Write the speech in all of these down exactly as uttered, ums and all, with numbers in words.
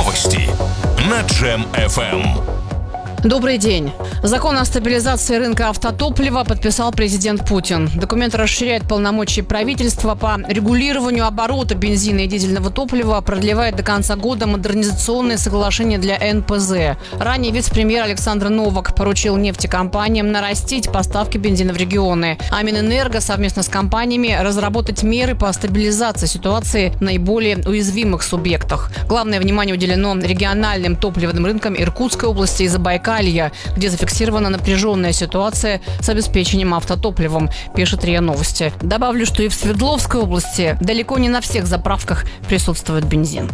Новости на Джем эф эм. Добрый день. Закон о стабилизации рынка автотоплива подписал президент Путин. Документ расширяет полномочия правительства по регулированию оборота бензина и дизельного топлива, продлевает до конца года модернизационные соглашения для эн пэ зэ. Ранее вице-премьер Александр Новак поручил нефтекомпаниям нарастить поставки бензина в регионы, а Минэнерго совместно с компаниями разработать меры по стабилизации ситуации в наиболее уязвимых субъектах. Главное внимание уделено региональным топливным рынкам Иркутской области и Забайкалья, где зафиксирована напряженная ситуация с обеспечением автотопливом, пишет РИА Новости. Добавлю, что и в Свердловской области далеко не на всех заправках присутствует бензин.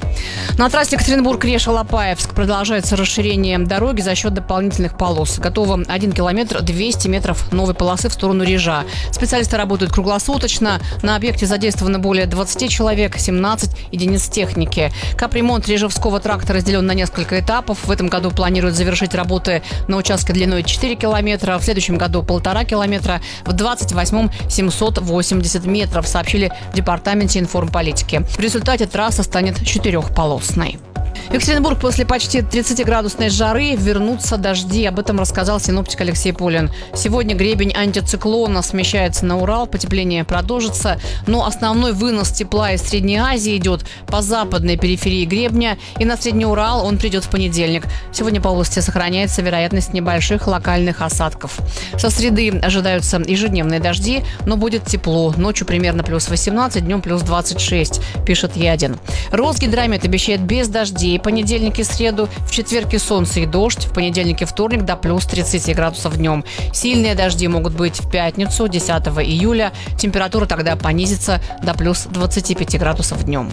На трассе Екатеринбург-Реша-Лопаевск продолжается расширение дороги за счет дополнительных полос. Готово один километр двести метров новой полосы в сторону Режа. Специалисты работают круглосуточно. На объекте задействовано более двадцати человек, семнадцать единиц техники. Капремонт Режевского тракта разделен на несколько этапов. В этом году планируют завершить работы на участке длиной четыре километра, в следующем году полтора километра, в двадцать восьмом семьсот восемьдесят метров, сообщили в департаменте информполитики. В результате трасса станет четырехполосной. В Екатеринбург после почти тридцатиградусной жары вернутся дожди. Об этом рассказал синоптик Алексей Полин. Сегодня гребень антициклона смещается на Урал, потепление продолжится, но основной вынос тепла из Средней Азии идет по западной периферии гребня, и на Средний Урал он придет в понедельник. Сегодня по области сохраняется вероятность небольших локальных осадков. Со среды ожидаются ежедневные дожди, но будет тепло. Ночью примерно плюс восемнадцать, днем плюс двадцать шесть, пишет Ядин. Росгидромет обещает без дождей понедельник и среду, в четверг и солнце и дождь, в понедельник и вторник до плюс тридцати градусов днем. Сильные дожди могут быть в пятницу, десятого июля. Температура тогда понизится до плюс двадцати пяти градусов днем.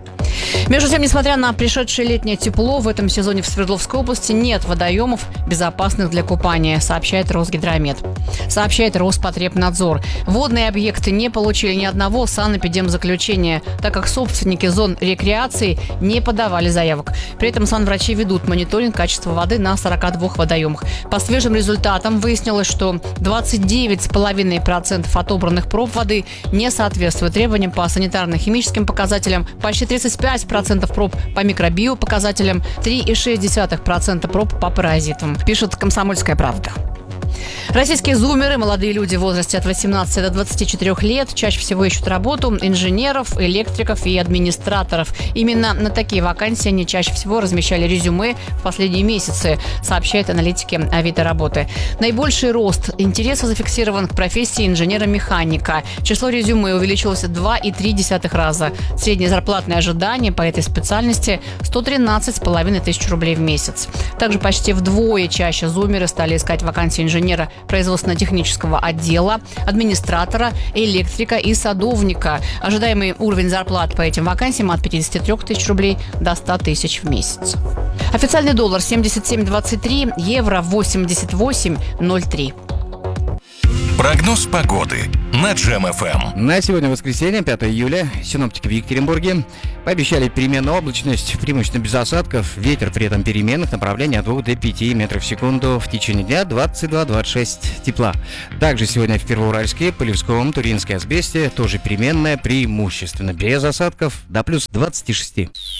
Между тем, несмотря на пришедшее летнее тепло, в этом сезоне в Свердловской области нет водоемов, безопасных для купания, сообщает Росгидромет. Сообщает Роспотребнадзор. Водные объекты не получили ни одного санэпидемзаключения, так как собственники зон рекреации не подавали заявок. При этом санврачи ведут мониторинг качества воды на сорока двух водоемах. По свежим результатам выяснилось, что двадцать девять целых пять десятых процента отобранных проб воды не соответствуют требованиям по санитарно-химическим показателям, почти тридцать пять процентов проб по микробиопоказателям, три целых шесть десятых процента проб по паразитам, пишет «Комсомольская правда». Российские зумеры, молодые люди в возрасте от восемнадцати до двадцати четырёх лет, чаще всего ищут работу инженеров, электриков и администраторов. Именно на такие вакансии они чаще всего размещали резюме в последние месяцы, сообщают аналитики Авито работы. Наибольший рост интереса зафиксирован к профессии инженера-механика. Число резюме увеличилось в два целых три десятых раза. Среднее зарплатное ожидание по этой специальности – сто тринадцать с половиной тысяч рублей в месяц. Также почти вдвое чаще зумеры стали искать вакансии инженера производственно-технического отдела, администратора, электрика и садовника. Ожидаемый уровень зарплат по этим вакансиям от пятидесяти трёх тысяч рублей до ста тысяч в месяц. Официальный доллар семьдесят семь двадцать три, евро восемьдесят восемь ноль три. Прогноз погоды на Джем эф эм. На сегодня воскресенье, пятого июля, синоптики в Екатеринбурге пообещали переменную облачность, преимущественно без осадков. Ветер при этом переменных направлений от двух до пяти метров в секунду. В течение дня двадцать два - двадцать шесть тепла. Также сегодня в Первоуральске, Полевском, Туринской, Асбесте тоже переменная, преимущественно без осадков, до плюс двадцати шести.